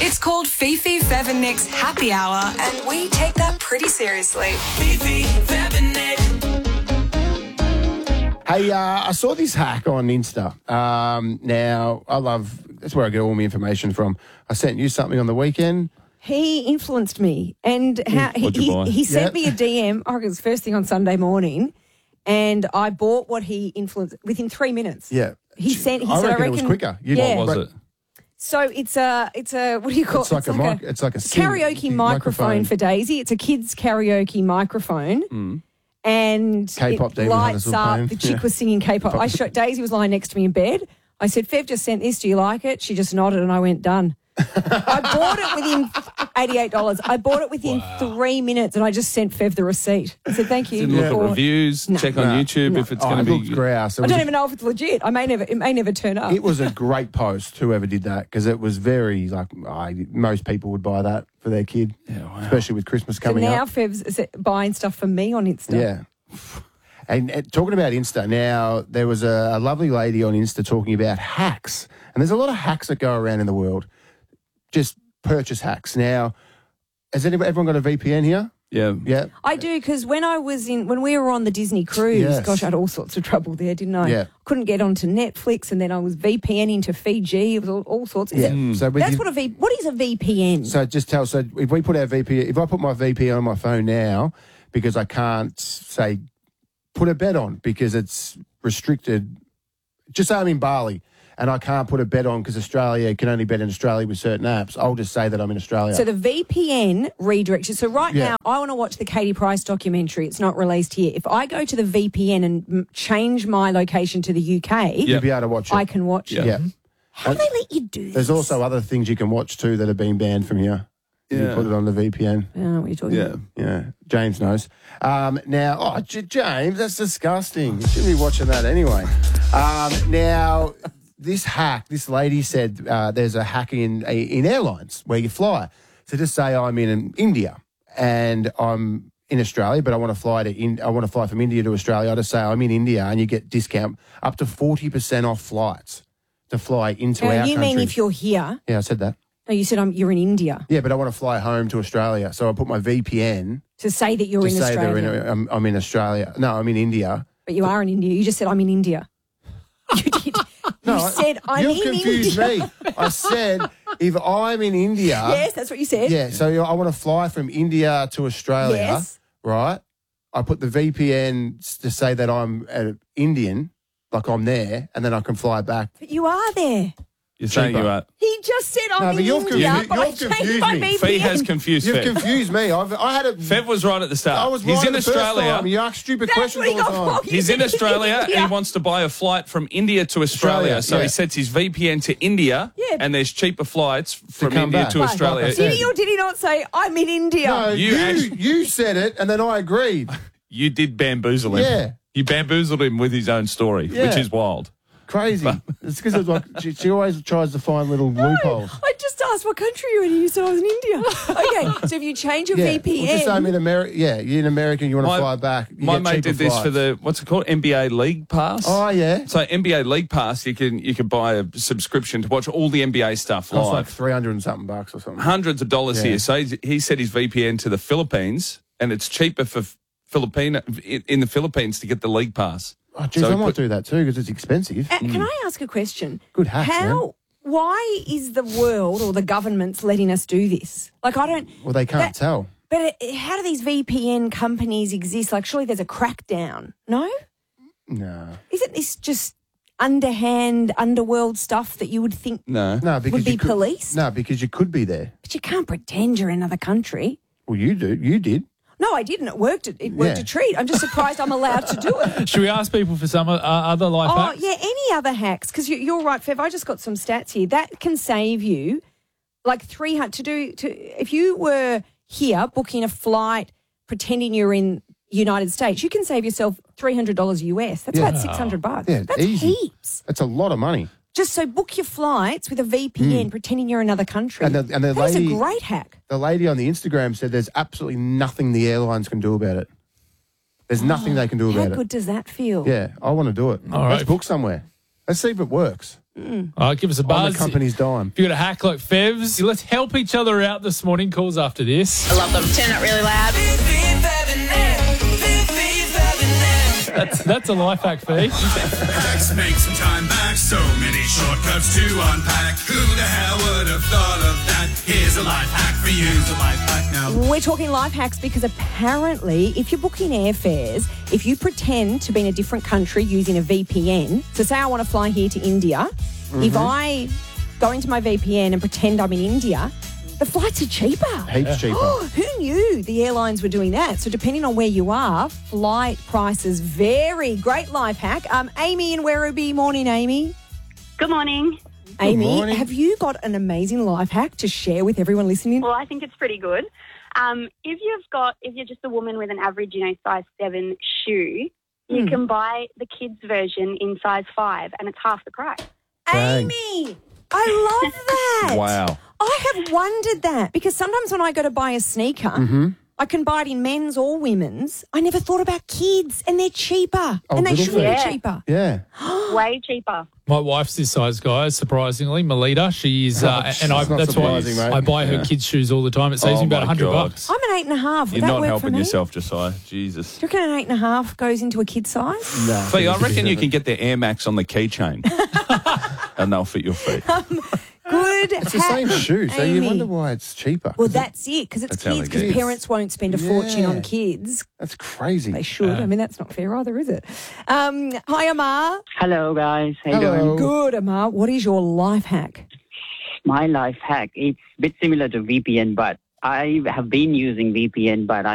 It's called Fifi, Fev and Nick's Happy Hour, and we take that pretty seriously. Fifi, Fev and Nick. Hey, I saw this hack on Insta. Now, that's where I get all my information from. I sent you something on the weekend. He influenced me, and he sent me a DM. I reckon it was first thing on Sunday morning, and I bought what he influenced within 3 minutes. Yeah, He said, I reckon it was quicker. What was it? So it's a what do you call it? It's like a karaoke microphone for Daisy. It's a kid's karaoke microphone. And K-pop it lights up. The chick was singing K-pop. Daisy was lying next to me in bed. I said, Fev just sent this. Do you like it? She just nodded and I went, done. I bought it within $88. I bought it within 3 minutes and I just sent Fev the receipt. I said, thank you. Look at reviews, check on YouTube if it's going to be... grouse. I don't even know if it's legit. It may never turn up. It was a great post, whoever did that, because it was very, most people would buy that for their kid, especially with Christmas coming up. So now up. Fev's buying stuff for me on Insta. Yeah. And talking about Insta, now there was a lovely lady on Insta talking about hacks. And there's a lot of hacks that go around in the world. Just purchase hacks. Now, has everyone got a VPN here? Yeah. I do, because when we were on the Disney cruise, gosh, I had all sorts of trouble there, didn't I? Yeah. Couldn't get onto Netflix, and then I was VPNing to Fiji. It was all sorts. What is a VPN? So if we put our VPN, if I put my VPN on my phone now, because I can't say put a bet on because it's restricted. Just say I'm in Bali and I can't put a bet on because Australia can only bet in Australia with certain apps. I'll just say that I'm in Australia. So the VPN redirects you. So now I want to watch the Katie Price documentary. It's not released here. If I go to the VPN and change my location to the UK, you'll be able to watch it. I can watch it. Yeah. How do they let you do this? There's also other things you can watch too that have been banned from here. You put it on the VPN. I don't know what you're talking about. Yeah, James knows. James, that's disgusting. You shouldn't be watching that anyway. Now, this lady said there's a hack in airlines where you fly. So just say I'm in India and I'm in Australia, but I want to fly from India to Australia. I just say I'm in India and you get discount up to 40% off flights to fly into our country. You mean if you're here? Yeah, I said that. No, you said you're in India. Yeah, but I want to fly home to Australia, so I put my VPN to say that you're in Australia. I'm in Australia. No, I'm in India. But you are in India. You just said I'm in India. You did. You said I'm in India. You've confused me. I said if I'm in India. Yes, that's what you said. Yeah, so I want to fly from India to Australia. Yes. Right. I put the VPN to say that I'm Indian, like I'm there, and then I can fly back. But you are there. You're saying you are. He just said I'm in India, but I changed my VPN. Fee has confused Fev. You've confused me. Fev was right at the start. I was He's right in the Australia. First time. You ask stupid questions all the time. He's in Australia and he wants to buy a flight from India to Australia. So he sets his VPN to India and there's cheaper flights from India to Australia. Did he or did he not say, I'm in India? No, you said it and then I agreed. You did bamboozle him. Yeah. You bamboozled him with his own story, which is wild. Crazy. It's because she always tries to find little loopholes. I just asked what country you're in and you said I was in India. Okay, so if you change your VPN. Well, just say I'm in America. Yeah, you're in America and you want to fly back. My mate did this for the, what's it called, NBA League Pass. Oh, yeah. So NBA League Pass, you can buy a subscription to watch all the NBA stuff live. It's like $300 and something bucks or something. Hundreds of dollars here. So he set his VPN to the Philippines and it's cheaper for in the Philippines to get the League Pass. Oh, geez, I might do that too because it's expensive. Can I ask a question? Good hack, man. Why is the world or the governments letting us do this? Like, I don't... Well, they can't tell. But how do these VPN companies exist? Like, surely there's a crackdown, no? No. Isn't this just underhand, underworld stuff that you would think because would be policed? No, because you could be there. But you can't pretend you're in another country. Well, you do. You did. No, I didn't. It worked. It worked a treat. I'm just surprised I'm allowed to do it. Should we ask people for some other life hacks? Oh, yeah, any other hacks? Because you're right, Fev. I just got some stats here. That can save you like $300 if you were here booking a flight, pretending you're in United States, you can save yourself $300 US. That's about $600. Yeah, that's easy. Heaps. That's a lot of money. Just so book your flights with a VPN, pretending you're in another country. And the That's lady, a great hack. The lady on the Instagram said there's absolutely nothing the airlines can do about it. There's nothing they can do about it. How good does that feel? Yeah, I want to do it. All right. Let's book somewhere. Let's see if it works. All right, give us a On buzz. the company's dime. If you got a hack like Fevs, let's help each other out this morning. Calls after this. I love them. Turn it really loud. That's a life hack, Fee. Hacks make some time back, so many shortcuts to unpack. Who the hell would have thought of that? Here's a life hack for you. Here's a life hack now. We're talking life hacks because apparently if you're booking airfares, if you pretend to be in a different country using a VPN, so say I want to fly here to India, if I go into my VPN and pretend I'm in India, the flights are cheaper. Heaps cheaper. Who knew the airlines were doing that? So depending on where you are, flight prices vary. Great life hack. Amy in Werribee. Morning, Amy. Good morning. Amy, morning. have you got an amazing life hack to share with everyone listening? Well, I think it's pretty good. If you're just a woman with an average, size 7 shoe, you can buy the kids' version in size 5, and it's half the price. Bang. Amy, I love that. Wow. I have wondered that because sometimes when I go to buy a sneaker, I can buy it in men's or women's. I never thought about kids, and they're cheaper, and they little should be feet. cheaper. Yeah. Way cheaper. My wife's this size, guys, surprisingly. Melita, she's, and It's not that's why surprising, mate. I buy her kids' shoes all the time. It saves me about my God. $100. I'm an 8.5. Would You're that not work helping for me? yourself, Josiah. Jesus. Do you reckon an 8.5 goes into a kid size? No. Fee, I reckon you can get the Air Max on the keychain and they'll fit your feet. Good. It's the same shoe, so you Amy. wonder why it's cheaper. Well, that's it, because it's That's how kids, they get because it. parents won't spend a fortune Yeah. on kids. That's crazy. They should. I mean, that's not fair either, is it? Hi, Amar. Hello, guys. How you Hello. doing? Good, Amar. What is your life hack? My life hack, it's a bit similar to VPN, but I have been using VPN, but